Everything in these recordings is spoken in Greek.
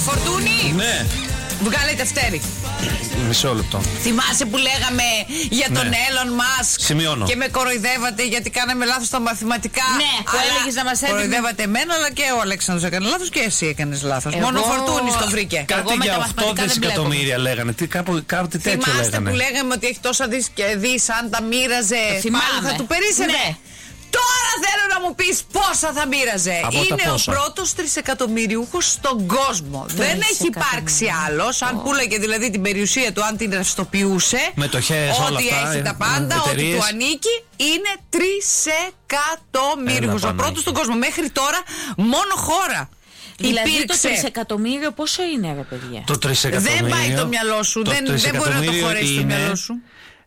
Φορτούνη. Ναι. Βγάλε τευτέρι. Μισό λεπτό. Θυμάσαι που λέγαμε για τον Elon Musk? Σημειώνω. Και με κοροϊδεύατε γιατί κάναμε λάθος στα μαθηματικά. Ναι, που έλεγες να μας έδινε. Κοροϊδεύατε εμένα, αλλά και ο Αλέξανδρος έκανε λάθος και εσύ έκανες λάθος. Μόνο ο Φορτούνης το βρήκε. Κάτι για 8 δισεκατομμύρια λέγανε. Κάτι τέτοιο λέγανε. Θυμάστε που λέγαμε ότι έχει τόσα δις, αν τα μοίραζε πάλι θα του περίσσευε. Ναι. Τώρα θέλω να μου πεις πόσα θα μοίραζε. Είναι ο πρώτος τρισεκατομμυριούχος στον κόσμο. Δεν έχει υπάρξει άλλος. Αν πούλαγε δηλαδή την περιουσία του, αν την ρευστοποιούσε, μετοχές, όλα ό,τι αυτά, έχει τα πάντα, ό,τι του ανήκει, είναι τρισεκατομμύριουχος. Ο πρώτος στον κόσμο. Μέχρι τώρα μόνο χώρα. Δηλαδή το τρισεκατομμύριο πόσο είναι, ρε παιδιά? Το τρισεκατομμύριο. Δεν πάει το μυαλό σου. Δεν μπορεί να το χωρέσει το μυαλό σου.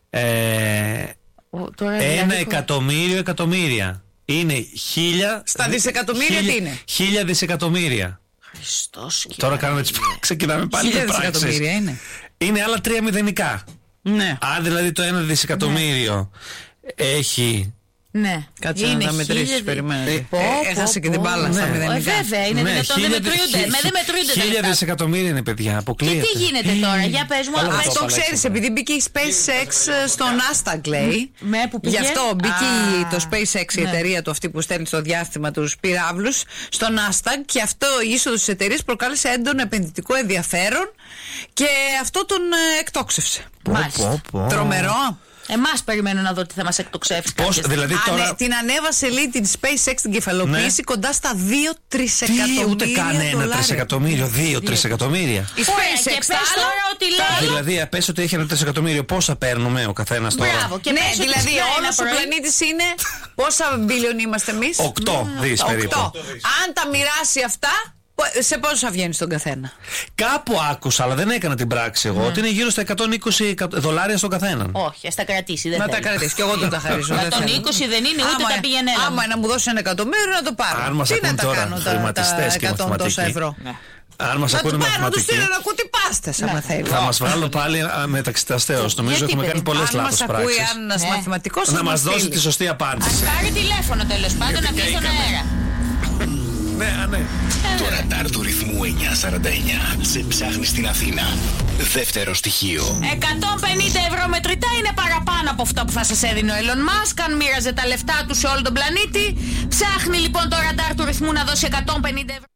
1 εκατομμύρια. Είναι 1000. Στα δισεκατομμύρια τι είναι? 1000 δισεκατομμύρια. Χριστός. Τώρα κάνουμε ξεκινάμε πάλι τις πράξεις. 1000 δισεκατομμύρια είναι. Είναι άλλα 3 μηδενικά. Ναι. Αν δηλαδή το 1 δισεκατομμύριο έχει. Ναι. Κάτσε να τα μετρήσεις, περιμένετε. Έχασε και την μπάλα στα μηδενικά. Βέβαια, είναι δυνατόν, δεν μετρούνται. Δεν μετρούνται. 1000 δισεκατομμύρια είναι, παιδιά, αποκλείεται. Και τι γίνεται τώρα, για πες μου. Αυτό ξέρεις, επειδή μπήκε η SpaceX στο Nasdaq, λέει. Γι' αυτό μπήκε το SpaceX, η εταιρεία του αυτή που στέλνει στο διάστημα τους πυράβλους, στο Nasdaq, και αυτό η είσοδος της εταιρείας προκάλεσε έντονο επενδυτικό ενδιαφέρον και αυτό τον εκτόξευσε. Τρομερό. Εμάς περιμένω να δω τι θα μας εκτοξεύσει. Πώς, δηλαδή τώρα. Την ανέβασε, λέει, την SpaceX την κεφαλοποίηση κοντά στα 2 τρισεκατομμύρια. Ούτε καν 1 τρισεκατομμύριο, 2 τρισεκατομμύρια. Η SpaceX δηλαδή, πες ότι έχει 1 τρισεκατομμύριο, πόσα παίρνουμε ο καθένας τώρα? Μπράβο, και ναι, δηλαδή όλος ο πλανήτης είναι. Πόσα μπίλιον είμαστε εμείς? 8 δις περίπου. Αν τα μοιράσει αυτά, σε πόσο θα βγαίνει στον καθένα? Κάπου άκουσα, αλλά δεν έκανα την πράξη εγώ, ότι είναι γύρω στα $120 στον καθέναν. Όχι, ας τα κρατήσει. Να τα κρατήσει, και εγώ δεν τα χαρίζω. 120 δεν είναι, ούτε τα πηγαίνει. Άμα να μου δώσει $1 εκατομμύριο, να το πάρω. Αν μας ακούν τώρα χρηματιστές και μαθηματικοί, αν μας ακούνε μαθηματικοί, να ακούτε πάστες, άμα θέλει. θα μας βάλουν πάλι μεταξύ τα αστέως. Νομίζω έχουμε κάνει πολλές λάθος πράξεις. Αν μας ακούει ένας μαθηματικός, να μας δώσει τη σωστή απάντηση. Ας πάρει τηλέφωνο τέλος πάντων να βγει στον αέρα. Ναι. Το ραντάρ του ρυθμού 949 σε ψάχνει στην Αθήνα. Δεύτερο στοιχείο. 150 ευρώ μετρητά είναι παραπάνω από αυτό που θα σας έδινε ο Elon Musk αν μοίραζε τα λεφτά του σε όλο τον πλανήτη. Ψάχνει λοιπόν το ραντάρ του ρυθμού να δώσει 150 ευρώ.